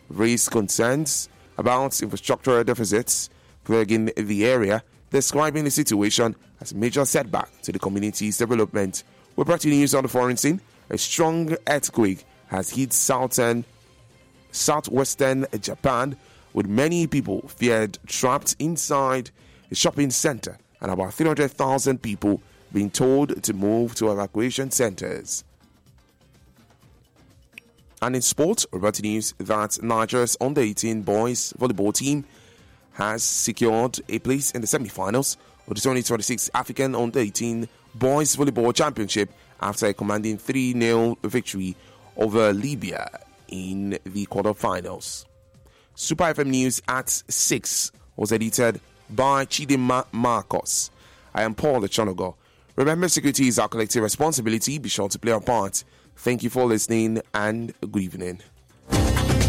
raised concerns about infrastructural deficits plaguing the area, describing the situation as a major setback to the community's development. We're brought to news on the foreign scene. A strong earthquake has hit southwestern Japan, with many people feared trapped inside a shopping center and about 300,000 people being told to move to evacuation centers. And in sports, we're about to news that Nigeria's under-18 boys volleyball team has secured a place in the semi-finals of the 2026 African Under-18 Boys Volleyball Championship after a commanding 3-0 victory over Libya in the quarterfinals. Super FM News at 6 was edited by Chidima Marcos. I am Paul Echonogo. Remember, security is our collective responsibility. Be sure to play our part. Thank you for listening and good evening.